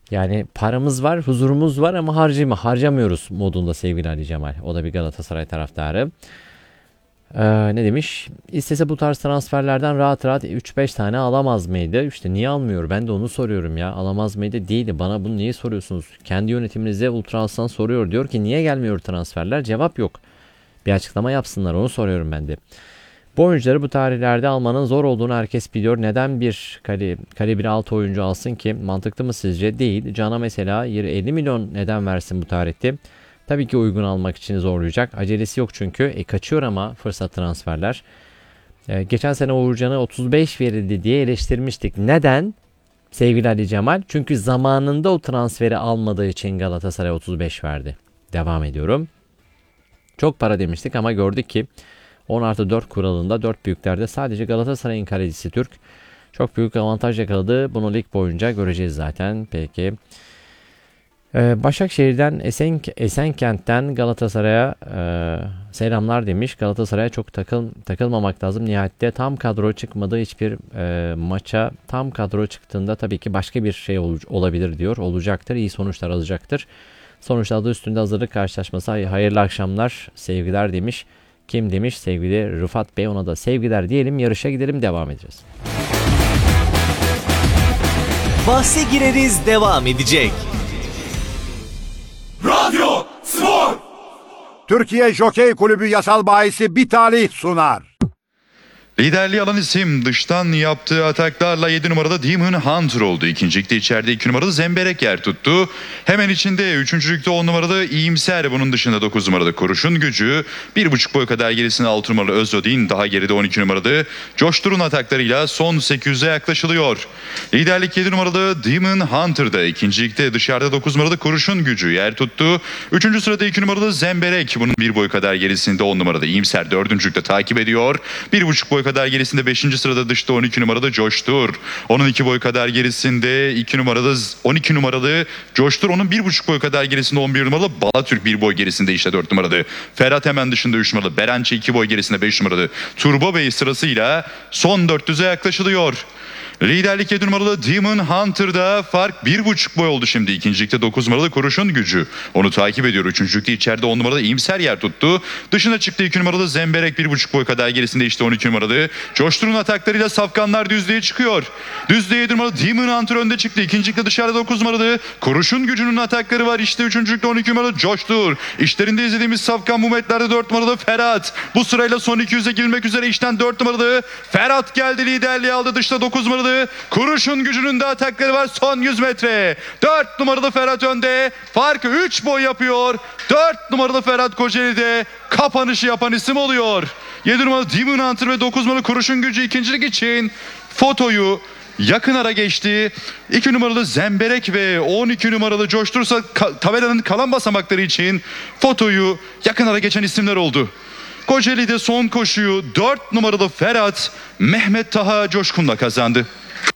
Yani paramız var, huzurumuz var ama harcamıyoruz modunda sevgili Ali Cemal. O da bir Galatasaray taraftarı. Ne demiş? İstese bu tarz transferlerden rahat rahat 3-5 tane alamaz mıydı? İşte niye almıyor? Ben de onu soruyorum ya. Alamaz mıydı? Değildi. Bana bunu niye soruyorsunuz? Kendi yönetiminize Ultra Aslan soruyor. Diyor ki niye gelmiyor transferler? Cevap yok. Bir açıklama yapsınlar. Onu soruyorum ben de. Bu oyuncuları bu tarihlerde almanın zor olduğunu herkes biliyor. Neden bir kalibre altı oyuncu alsın ki? Mantıklı mı sizce? Değil. Can'a mesela 50 milyon neden versin bu tarihte? Tabii ki uygun almak için zorlayacak. Acelesi yok çünkü. Kaçıyor ama fırsat transferler. Geçen sene Uğurcan'a 35 verildi diye eleştirmiştik. Neden? Sevgili Ali Cemal. Çünkü zamanında o transferi almadığı için Galatasaray 35 verdi. Devam ediyorum. Çok para demiştik ama gördük ki 10+4 kuralında 4 büyüklerde sadece Galatasaray'ın kalecisi Türk. Çok büyük avantaj yakaladı. Bunu lig boyunca göreceğiz zaten. Peki. Başakşehir'den Esenkent'ten Galatasaray'a selamlar demiş. Galatasaray'a çok takılmamak lazım. Nihayette tam kadro çıkmadığı hiçbir maça tam kadro çıktığında tabii ki başka bir şey olabilir diyor. Olacaktır. İyi sonuçlar alacaktır. Sonuçta adı üstünde hazırlık karşılaşması. Hayırlı akşamlar, sevgiler demiş. Kim demiş? Sevgili Rıfat Bey, ona da sevgiler diyelim. Yarışa gidelim, devam edeceğiz. Bahse gireriz devam edecek. Radyo Spor. Türkiye Jokey Kulübü yasal bahisi Bitali sunar. Liderliği alan isim dıştan yaptığı ataklarla 7 numarada Demon Hunter oldu. İkincilikte içeride 2 numaralı Zemberek yer tuttu. Hemen içinde 3. 10 numaralı İyimser, bunun dışında 9 numaralı Kuruşun Gücü. 1,5 boy kadar gerisinde 6 numaralı Özodin, daha geride 12 numaralı Coştur'un ataklarıyla son 800'e yaklaşılıyor. Liderlik 7 numaralı Demon Hunter'da. İkincilikte dışarıda 9 numaralı Kuruşun Gücü yer tuttu. 3. sırada 2 numaralı Zemberek, bunun 1 boy kadar gerisinde 10 numaralı İyimser 4. takip ediyor. 1,5 boy kadar gerisinde 5. sırada dışta 12 numaralı Coştur. Onun 2 boy kadar gerisinde 12 numaralı Coştur. Onun 1,5 boy kadar gerisinde 11 numaralı Balatürk, 1 boy gerisinde işte 4 numaralı Ferhat, hemen dışında 3 numaralı Berençe, 2 boy gerisinde 5 numaralı Turbo Bey sırasıyla son 400'e yaklaşılıyor. Liderlik 7 numaralı Demon Hunter'da fark 1,5 boy oldu şimdi. İkincilikte 9 numaralı Kuruşun Gücü onu takip ediyor. Üçüncülükte içeride 10 numaralı İyimser yer tuttu. Dışına çıktı 2 numaralı Zemberek, 1,5 boy kadar gerisinde işte 12 numaralı Coştur'un ataklarıyla safkanlar düzlüğe çıkıyor. Düzlüğe 7 numaralı Demon Hunter önde çıktı. İkincilikte dışarıda 9 numaralı Kuruşun Gücü'nün atakları var. İşte üçüncülükte 12 numaralı Coştur. İşlerinde izlediğimiz safkan Mumetlerde 4 numaralı Ferhat. Bu sırayla son 200'e girmek üzere işten 4 numaralı Ferhat geldi, liderliği aldı. Dışta 9 numaralı Kuruşun Gücü'nün de atakları var son 100 metre. 4 numaralı Ferhat önde. Farkı 3 boy yapıyor. 4 numaralı Ferhat Kocaeli'de kapanışı yapan isim oluyor. 7 numaralı Demon Hunter ve 9 numaralı Kuruşun Gücü ikincilik için fotoyu yakın ara geçti. 2 numaralı Zemberek ve 12 numaralı Coştursa tabelanın kalan basamakları için fotoyu yakın ara geçen isimler oldu. Kocaeli'de son koşuyu 4 numaralı Ferhat Mehmet Taha Coşkun'la kazandı.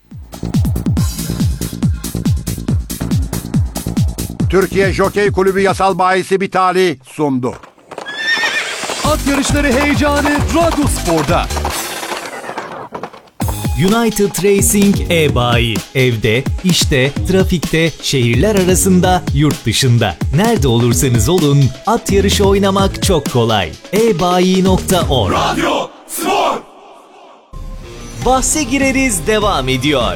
Türkiye Jokey Kulübü yasal bahisi Bitali sundu. At yarışları heyecanı Radyospor'da. United Racing e-bayi. Evde, işte, trafikte, şehirler arasında, yurt dışında. Nerede olursanız olun, at yarışı oynamak çok kolay. ebayi.org. Radyo Spor. Bahse gireriz devam ediyor.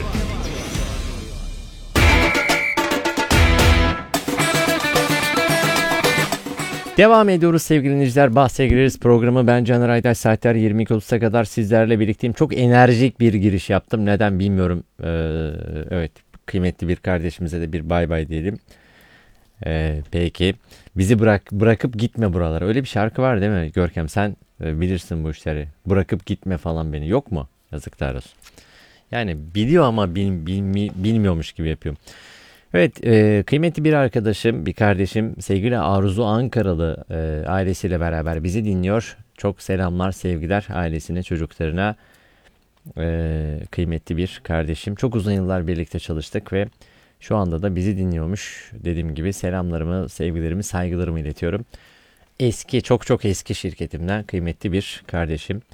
Devam ediyoruz sevgili dinleyiciler. Bahse gireriz programı. Ben Caner Aydaş. Saatler 22.30'a kadar sizlerle birlikteyim. Çok enerjik bir giriş yaptım. Neden bilmiyorum. Evet, kıymetli bir kardeşimize de bir bay bay diyelim. Peki. Bizi bırakıp gitme buralara. Öyle bir şarkı var değil mi Görkem? Sen bilirsin bu işleri. Bırakıp gitme falan beni. Yok mu? Yazıklar olsun. Yani biliyor ama bilmiyormuş gibi yapıyor. Evet, kıymetli bir arkadaşım, bir kardeşim, sevgili Arzu Ankaralı ailesiyle beraber bizi dinliyor. Çok selamlar, sevgiler ailesine, çocuklarına. Kıymetli bir kardeşim. Çok uzun yıllar birlikte çalıştık ve şu anda da bizi dinliyormuş. Dediğim gibi selamlarımı, sevgilerimi, saygılarımı iletiyorum. Çok eski şirketimden kıymetli bir kardeşim.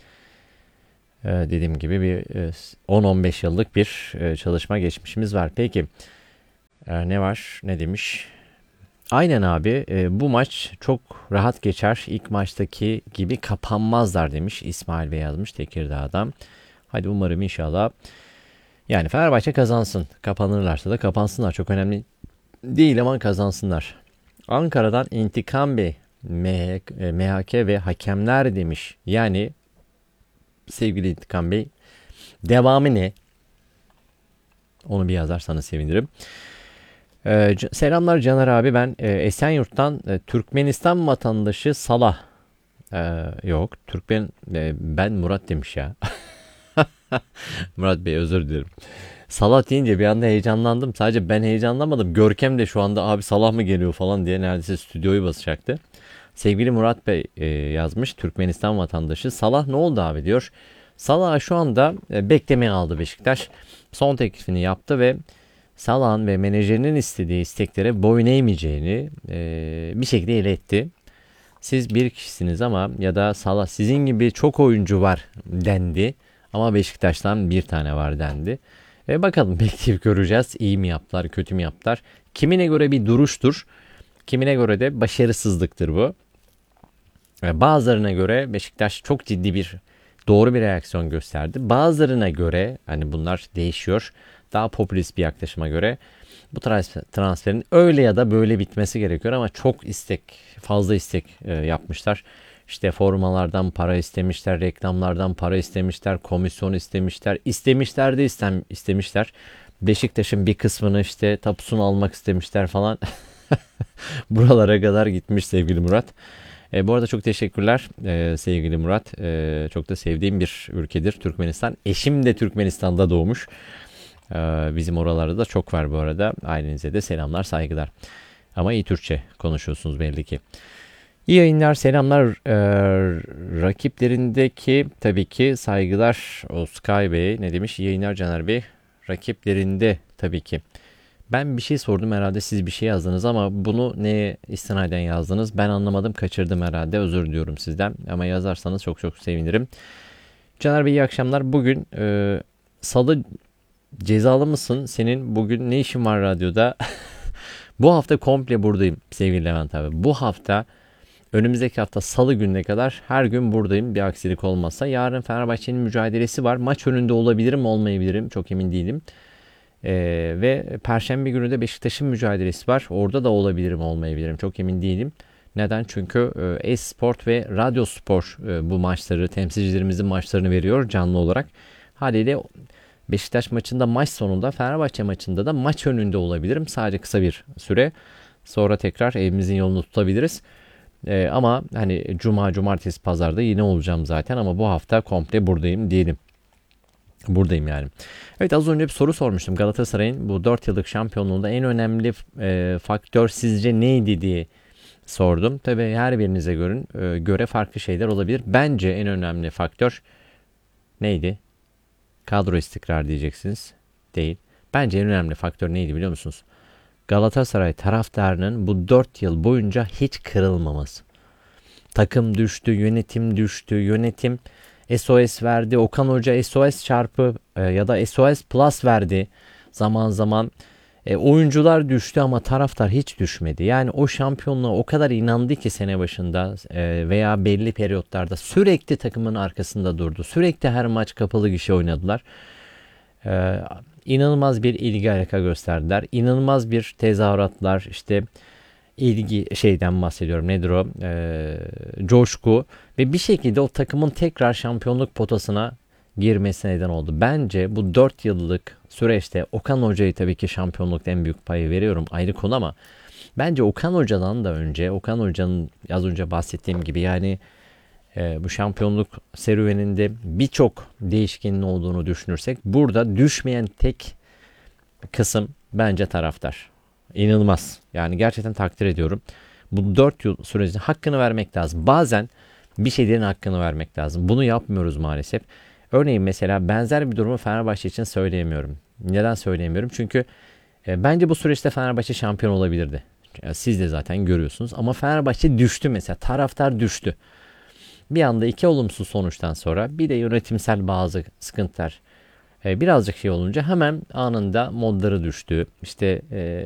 Dediğim gibi bir 10-15 yıllık bir çalışma geçmişimiz var. Peki. Ne var? Ne demiş? Aynen abi, bu maç çok rahat geçer. İlk maçtaki gibi kapanmazlar demiş. İsmail Bey yazmış Tekirdağ'dan. Hadi umarım inşallah. Yani Fenerbahçe kazansın. Kapanırlarsa da kapansınlar. Çok önemli değil ama kazansınlar. Ankara'dan İntikam Bey, MHK ve hakemler demiş. Yani sevgili İntikam Bey, devamı ne? Onu bir yazarsanız sevinirim. Selamlar Caner abi, ben Esenyurt'tan Türkmenistan vatandaşı Salah. Yok ben Murat demiş ya. Murat Bey, özür dilerim. Salah deyince bir anda heyecanlandım. Sadece ben heyecanlanmadım. Görkem de şu anda abi Salah mı geliyor falan diye neredeyse stüdyoyu basacaktı. Sevgili Murat Bey yazmış, Türkmenistan vatandaşı. Salah ne oldu abi diyor. Salah şu anda beklemeye aldı Beşiktaş. Son teklifini yaptı ve Salah'ın ve menajerinin istediği isteklere boyun eğmeyeceğini bir şekilde iletti. Siz bir kişisiniz ama ya da Salah sizin gibi çok oyuncu var dendi. Ama Beşiktaş'tan bir tane var dendi. Bakalım, bekleyip göreceğiz. İyi mi yaptılar, kötü mü yaptılar? Kimine göre bir duruştur. Kimine göre de başarısızlıktır bu. Bazılarına göre Beşiktaş çok ciddi doğru bir reaksiyon gösterdi. Bazılarına göre, hani bunlar değişiyor, daha popülist bir yaklaşıma göre bu transferin öyle ya da böyle bitmesi gerekiyor ama çok fazla istek yapmışlar. İşte formalardan para istemişler, reklamlardan para istemişler, komisyon istemişler, istemişler. Beşiktaş'ın bir kısmını işte tapusunu almak istemişler falan. Buralara kadar gitmiş sevgili Murat. Bu arada çok teşekkürler sevgili Murat. Çok da sevdiğim bir ülkedir Türkmenistan. Eşim de Türkmenistan'da doğmuş. Bizim oralarda da çok var bu arada. Ailenize de selamlar, saygılar. Ama iyi Türkçe konuşuyorsunuz belli ki. İyi yayınlar, selamlar. Rakiplerindeki tabii ki saygılar. Oskay Bey ne demiş? İyi yayınlar Caner Bey. Rakiplerinde tabii ki. Ben bir şey sordum, herhalde siz bir şey yazdınız ama bunu neye istinaden yazdınız? Ben anlamadım, kaçırdım herhalde. Özür diliyorum sizden. Ama yazarsanız çok çok sevinirim. Caner Bey iyi akşamlar. Bugün salı cezalı mısın? Senin bugün ne işin var radyoda? Bu hafta komple buradayım sevgili Levent abi. Bu hafta, önümüzdeki hafta salı gününe kadar her gün buradayım bir aksilik olmazsa. Yarın Fenerbahçe'nin mücadelesi var. Maç önünde olabilirim, olmayabilirim. Çok emin değilim. Ve Perşembe günü de Beşiktaş'ın mücadelesi var. Orada da olabilirim, olmayabilirim. Çok emin değilim. Neden? Çünkü Esport ve Radyo Spor bu maçları, temsilcilerimizin maçlarını veriyor canlı olarak. Haliyle Beşiktaş maçında maç sonunda, Fenerbahçe maçında da maç önünde olabilirim. Sadece kısa bir süre. Sonra tekrar evimizin yolunu tutabiliriz. Ama hani cuma, cumartesi, pazarda yine olacağım zaten ama bu hafta komple buradayım diyelim. Buradayım yani. Evet, az önce bir soru sormuştum. Galatasaray'ın bu 4 yıllık şampiyonluğunda en önemli faktör sizce neydi diye sordum. Tabii her birinize göre farklı şeyler olabilir. Bence en önemli faktör neydi? Kadro istikrar diyeceksiniz. Değil. Bence en önemli faktör neydi biliyor musunuz? Galatasaray taraftarının bu 4 yıl boyunca hiç kırılmaması. Takım düştü, yönetim düştü, yönetim SOS verdi. Okan Hoca SOS çarpı ya da SOS plus verdi. Zaman zaman oyuncular düştü ama taraftar hiç düşmedi. Yani o şampiyonluğa o kadar inandı ki sene başında veya belli periyotlarda sürekli takımın arkasında durdu. Sürekli her maç kapalı gişe oynadılar. İnanılmaz bir ilgi alaka gösterdiler. İnanılmaz bir tezahüratlar, işte ilgi şeyden bahsediyorum. Nedir o? Coşku ve bir şekilde o takımın tekrar şampiyonluk potasına girmesine neden oldu. Bence bu 4 yıllık süreçte Okan Hoca'yı tabii ki şampiyonlukta en büyük payı veriyorum, ayrı konu, ama bence Okan Hoca'dan da önce, Okan Hoca'nın az önce bahsettiğim gibi yani bu şampiyonluk serüveninde birçok değişkenin olduğunu düşünürsek burada düşmeyen tek kısım bence taraftar. İnanılmaz. Yani gerçekten takdir ediyorum. Bu 4 yıl sürecinde hakkını vermek lazım. Bazen bir şeylerin hakkını vermek lazım. Bunu yapmıyoruz maalesef. Örneğin mesela benzer bir durumu Fenerbahçe için söyleyemiyorum. Neden söyleyemiyorum? Çünkü bence bu süreçte Fenerbahçe şampiyon olabilirdi. Siz de zaten görüyorsunuz. Ama Fenerbahçe düştü mesela. Taraftar düştü. Bir anda 2 olumsuz sonuçtan sonra bir de yönetimsel bazı sıkıntılar birazcık şey olunca hemen anında modları düştü. İşte